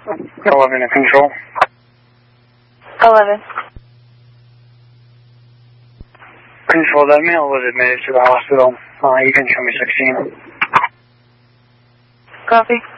11 in control. 11. Control, that male was admitted to the hospital. You can show me 16. Copy.